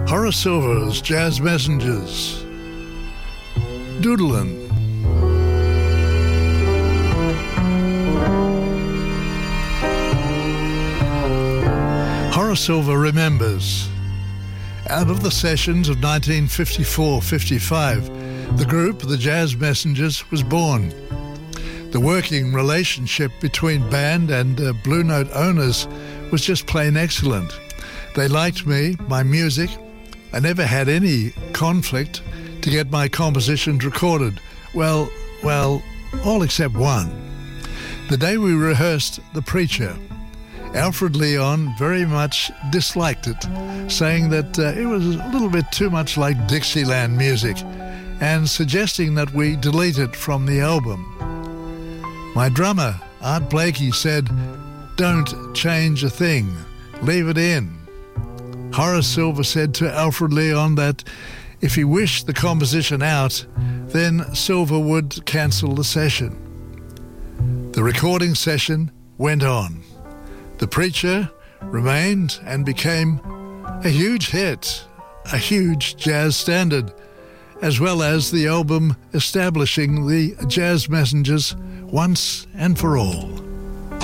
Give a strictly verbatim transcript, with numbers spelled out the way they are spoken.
Horace Silver's Jazz Messengers. Doodlin'. Horace Silver remembers. Out of the sessions of nineteen fifty-four fifty-five, the group, the Jazz Messengers, was born. The working relationship between band and uh, Blue Note owners was just plain excellent. They liked me, my music. I never had any conflict to get my compositions recorded. Well, well, all except one. The day we rehearsed The Preacher, Alfred Leon very much disliked it, saying that uh, it was a little bit too much like Dixieland music and suggesting that we delete it from the album. My drummer, Art Blakey, said, "Don't change a thing, leave it in." Horace Silver said to Alfred Leon that if he wished the composition out, then Silver would cancel the session. The recording session went on. The Preacher remained and became a huge hit, a huge jazz standard, as well as the album establishing the Jazz Messengers once and for all.